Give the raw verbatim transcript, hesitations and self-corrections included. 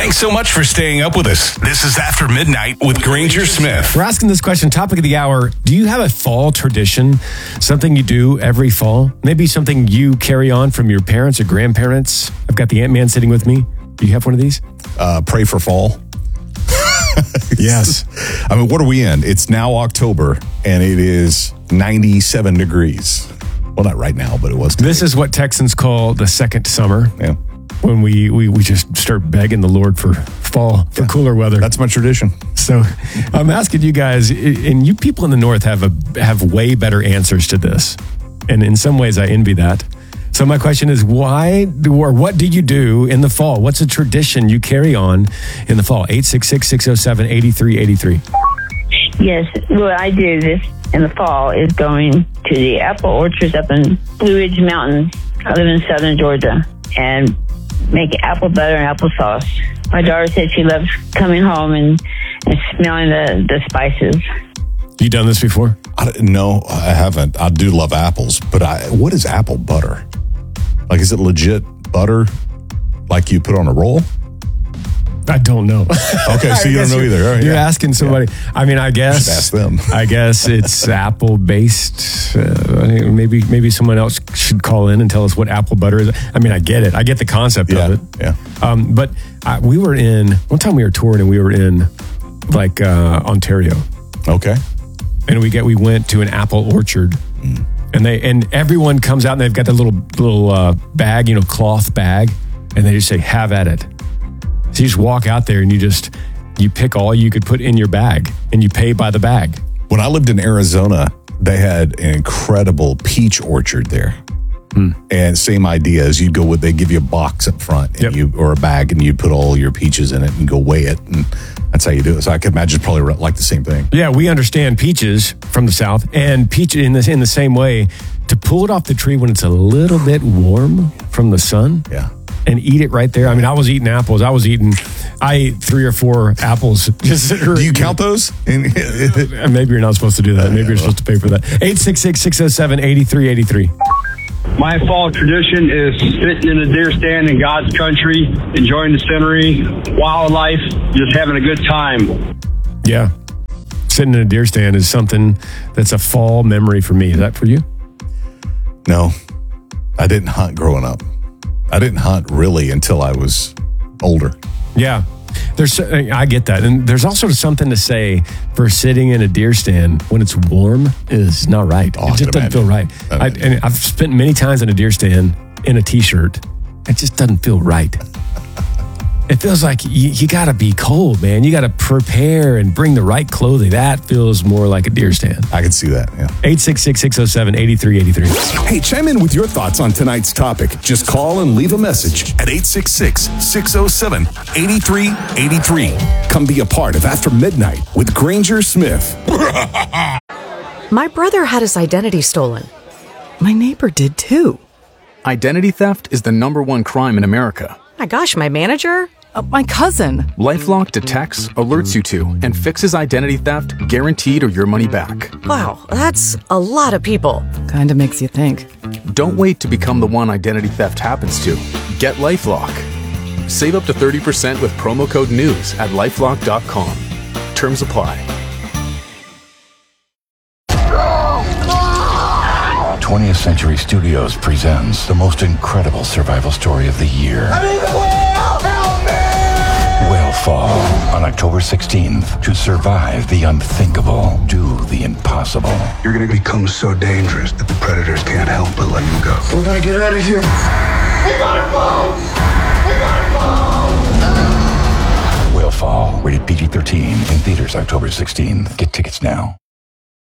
Thanks so much for staying up with us. This is After Midnight with Granger Smith. We're asking this question, topic of the hour. Do you have a fall tradition? Something you do every fall? Maybe something you carry on from your parents or grandparents? I've got the Ant-Man sitting with me. Do you have one of these? Uh, pray for fall. Yes. I mean, what are we in? It's now October, and it is ninety-seven degrees. Well, not right now, but it was today. This is what Texans call the second summer. Yeah. When we, we, we just start begging the Lord for fall, for yeah. cooler weather. That's my tradition. So I'm asking you guys, and you people in the North have a have way better answers to this. And in some ways, I envy that. So my question is, why do, or what do you do in the fall? What's a tradition you carry on in the fall? eight six six, six oh seven, eight three eight three. Yes, what I do this in the fall is going to the apple orchards up in Blue Ridge Mountains. I live in southern Georgia, and make apple butter and applesauce. My daughter said she loves coming home and, and smelling the, the spices. You done this before? I, no, I haven't. I do love apples, but I, what is apple butter? Like, is it legit butter like you put on a roll? I don't know. Okay, so you don't know either. Right, you're yeah. asking somebody. Yeah. I mean, I guess. Just ask them. I guess it's apple based. Uh, maybe maybe someone else should call in and tell us what apple butter is. I mean, I get it. I get the concept yeah, of it. Yeah. Um, but I, we were in one time. We were touring and we were in like uh, Ontario. Okay. And we get we went to an apple orchard, mm. and they and everyone comes out and they've got that little little uh, bag, you know, cloth bag, and they just say, "Have at it." So you just walk out there and you just, you pick all you could put in your bag and you pay by the bag. When I lived in Arizona, they had an incredible peach orchard there. Hmm. And same idea as you'd go with, they give you a box up front and yep. you or a bag and you put all your peaches in it and go weigh it. And that's how you do it. So I could imagine probably like the same thing. Yeah, we understand peaches from the South, and peach in the, in the same way, to pull it off the tree when it's a little bit warm from the sun. Yeah. And eat it right there. I mean, I was eating apples. I was eating, I ate three or four apples. Just, do you count those? Maybe you're not supposed to do that. Maybe you're supposed to pay for that. eight six six, six oh seven, eight three eight three. My fall tradition is sitting in a deer stand in God's country, enjoying the scenery, wildlife, just having a good time. Yeah. Sitting in a deer stand is something that's a fall memory for me. Is that for you? No. I didn't hunt growing up. I didn't hunt really until I was older. Yeah, there's. I get that, and there's also something to say for sitting in a deer stand when it's warm is not right. Oh, it just doesn't feel right. I, and I've spent many times in a deer stand in a t-shirt. It just doesn't feel right. It feels like you, you got to be cold, man. You got to prepare and bring the right clothing. That feels more like a deer stand. I can see that, yeah. eight six six, six oh seven, eight three eight three. Hey, chime in with your thoughts on tonight's topic. Just call and leave a message at eight six six, six oh seven, eight three eight three. Come be a part of After Midnight with Granger Smith. My brother had his identity stolen. My neighbor did too. Identity theft is the number one crime in America. My gosh, my manager? Uh, my cousin. LifeLock detects, alerts you to, and fixes identity theft guaranteed or your money back. Wow, that's a lot of people. Kinda makes you think. Don't wait to become the one identity theft happens to. Get LifeLock. Save up to thirty percent with promo code NEWS at lifelock dot com. Terms apply. twentieth Century Studios presents the most incredible survival story of the year. I'm in the whale! Help me! Whalefall on October sixteenth. To survive the unthinkable, do the impossible. You're going to become so dangerous that the predators can't help but let you go. We're going to get out of here. We gotta go! We gotta go! Whalefall, rated P G thirteen, in theaters October sixteenth. Get tickets now.